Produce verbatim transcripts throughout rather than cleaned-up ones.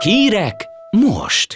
Hírek most!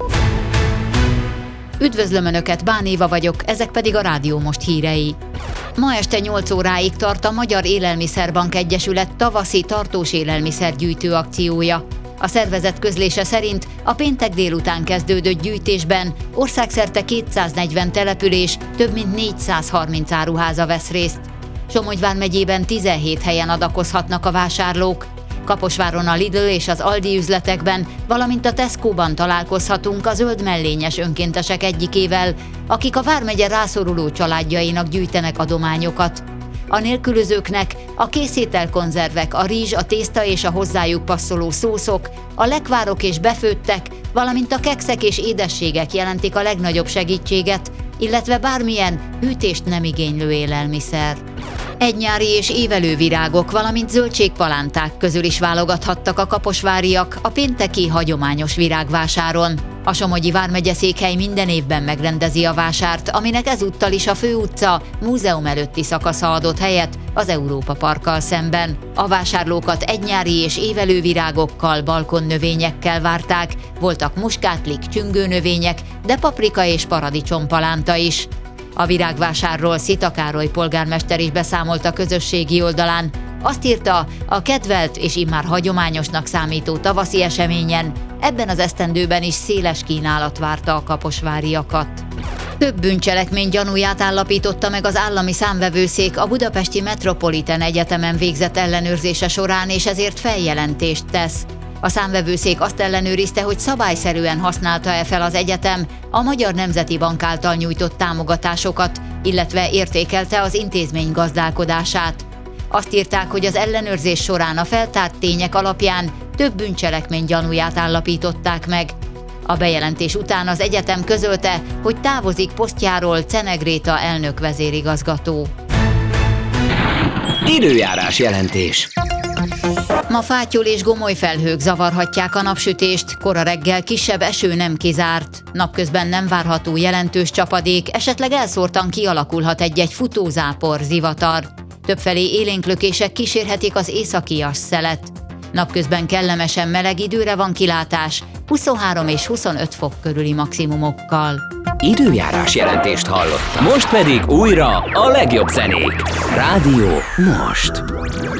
Üdvözlöm Önöket, Bán Éva vagyok, ezek pedig a Rádió Most hírei. Ma este nyolc óráig tart a Magyar Élelmiszerbank Egyesület tavaszi tartós élelmiszergyűjtő akciója. A szervezet közlése szerint a péntek délután kezdődött gyűjtésben országszerte kétszáznegyven település, több mint négyszázharminc áruháza vesz részt. Somogy vármegyében tizenhét helyen adakozhatnak a vásárlók. Kaposváron a Lidl és az Aldi üzletekben, valamint a Tesco-ban találkozhatunk a zöld mellényes önkéntesek egyikével, akik a vármegye rászoruló családjainak gyűjtenek adományokat. A nélkülözőknek a készételkonzervek, a rizs, a tészta és a hozzájuk passzoló szószok, a lekvárok és befőttek, valamint a kekszek és édességek jelentik a legnagyobb segítséget, illetve bármilyen hűtést nem igénylő élelmiszer. Egynyári és évelő virágok, valamint zöldségpalánták közül is válogathattak a kaposváriak a pénteki hagyományos virágvásáron. A Somogyi vármegyeszékhely minden évben megrendezi a vásárt, aminek ezúttal is a főutca múzeum előtti szakasza adott helyet az Európa Parkkal szemben. A vásárlókat egynyári és évelő virágokkal, balkonnövényekkel várták, voltak muskátlik, csüngőnövények, de paprika és paradicsompalánta is. A virágvásárról Szita Károly polgármester is beszámolt a közösségi oldalán. Azt írta, a kedvelt és immár hagyományosnak számító tavaszi eseményen ebben az esztendőben is széles kínálat várta a kaposváriakat. Több bűncselekmény gyanúját állapította meg az állami számvevőszék a Budapesti Metropolitan Egyetemen végzett ellenőrzése során, és ezért feljelentést tesz. A számvevőszék azt ellenőrizte, hogy szabályszerűen használta-e fel az egyetem a Magyar Nemzeti Bank által nyújtott támogatásokat, illetve értékelte az intézmény gazdálkodását. Azt írták, hogy az ellenőrzés során a feltárt tények alapján több bűncselekmény gyanúját állapították meg. A bejelentés után az egyetem közölte, hogy távozik posztjáról Ceneg Réta elnök vezérigazgató. Időjárás jelentés. Ma fátyol és gomoly felhők zavarhatják a napsütést, kora reggel kisebb eső nem kizárt. Napközben nem várható jelentős csapadék, esetleg elszórtan kialakulhat egy-egy futózápor, zivatar. Többfelé élénklökések kísérhetik az északias szelet. Napközben kellemesen meleg időre van kilátás, huszonhárom és huszonöt fok körüli maximumokkal. Időjárás jelentést hallottam. Most pedig újra a legjobb zenék. Rádió Most.